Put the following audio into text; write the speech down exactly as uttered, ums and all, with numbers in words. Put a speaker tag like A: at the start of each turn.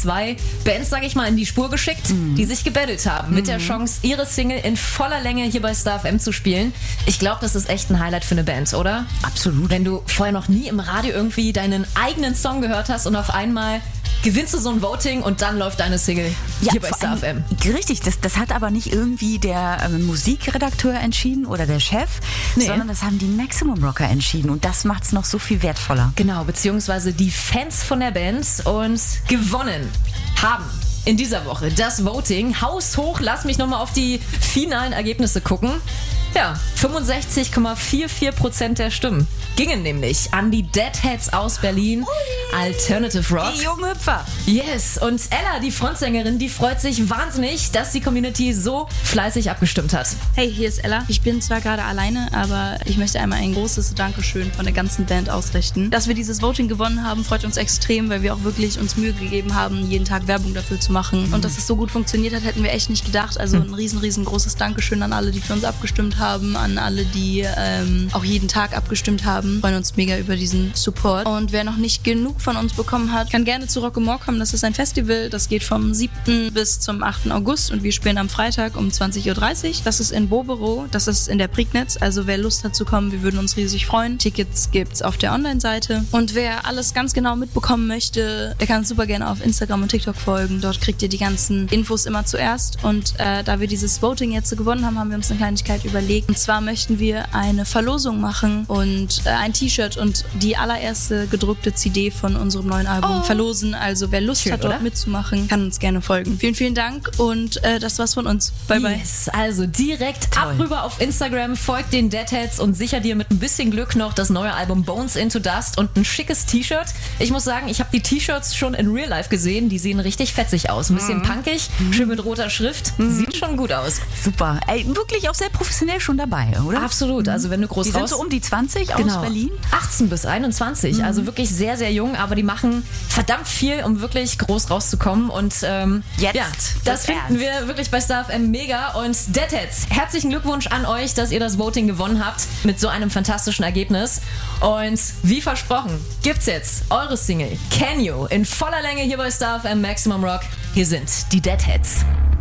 A: zwei Bands, sag ich mal, in die Spur geschickt, mhm. die sich gebettelt haben, mhm. mit der Chance, ihre Single in voller Länge hier bei Star F M zu spielen. Ich glaube, das ist echt ein Highlight für eine Band, oder?
B: Absolut.
A: Wenn du vorher noch nie im Radio irgendwie deinen eigenen Song gehört hast und auf einmal gewinnst du so ein Voting und dann läuft deine Single ja, hier bei Star F M.
B: Richtig, das, das hat aber nicht irgendwie der ähm, Musikredakteur entschieden oder der Chef, nee. sondern das haben die Maximum Rocker entschieden und das macht es noch so viel wertvoller.
A: Genau, beziehungsweise die Fans von der Band und gewonnen haben in dieser Woche das Voting. Haushoch, lass mich nochmal auf die finalen Ergebnisse gucken. Ja, fünfundsechzig Komma vierundvierzig Prozent der Stimmen gingen nämlich an die Deadheads aus Berlin. Ui. Alternative Rock.
B: Die jungen Hüpfer.
A: Yes, und Ella, die Frontsängerin, die freut sich wahnsinnig, dass die Community so fleißig abgestimmt hat.
C: Hey, hier ist Ella. Ich bin zwar gerade alleine, aber ich möchte einmal ein großes Dankeschön von der ganzen Band ausrichten. Dass wir dieses Voting gewonnen haben, freut uns extrem, weil wir auch wirklich uns Mühe gegeben haben, jeden Tag Werbung dafür zu machen. Mhm. Und dass es so gut funktioniert hat, hätten wir echt nicht gedacht. Also ein riesen, riesengroßes Dankeschön an alle, die für uns abgestimmt haben. haben, an alle, die ähm, auch jeden Tag abgestimmt haben. Wir freuen uns mega über diesen Support. Und wer noch nicht genug von uns bekommen hat, kann gerne zu Rock'n'More kommen. Das ist ein Festival, das geht vom siebten bis zum achten August und wir spielen am Freitag um zwanzig Uhr dreißig. Das ist in Bobero, das ist in der Prignitz. Also wer Lust hat zu kommen, wir würden uns riesig freuen. Tickets gibt's auf der Online-Seite. Und wer alles ganz genau mitbekommen möchte, der kann uns super gerne auf Instagram und TikTok folgen. Dort kriegt ihr die ganzen Infos immer zuerst. Und äh, da wir dieses Voting jetzt gewonnen haben, haben wir uns eine Kleinigkeit überlegt. Und zwar möchten wir eine Verlosung machen und äh, ein T-Shirt und die allererste gedruckte C D von unserem neuen Album oh. verlosen. Also wer Lust Schön, hat, dort oder? mitzumachen, kann uns gerne folgen. Vielen, vielen Dank und äh, das war's von uns. Bye, bye.
A: Yes, also direkt Toll. ab rüber auf Instagram, folgt den Deadheads und sicher dir mit ein bisschen Glück noch das neue Album Bones into Dust und ein schickes T-Shirt. Ich muss sagen, ich habe die T-Shirts schon in Real Life gesehen. Die sehen richtig fetzig aus. Ein bisschen mhm. punkig, mhm. schön mit roter Schrift. Mhm. Sieht schon gut aus.
B: Super. Ey, wirklich auch sehr professionell schon dabei, oder?
A: Absolut. Also wenn du groß
B: die
A: raus...
B: sind so um die zwanzig
A: genau.
B: aus Berlin?
A: achtzehn bis einundzwanzig. Mhm. Also wirklich sehr, sehr jung. Aber die machen verdammt viel, um wirklich groß rauszukommen. Und ähm,
B: Jetzt
A: ja, das finden ernst. wir wirklich bei Star F M mega. Und Deadheads, herzlichen Glückwunsch an euch, dass ihr das Voting gewonnen habt mit so einem fantastischen Ergebnis. Und wie versprochen, gibt's jetzt eure Single Can You in voller Länge hier bei Star F M Maximum Rock. Hier sind die Deadheads.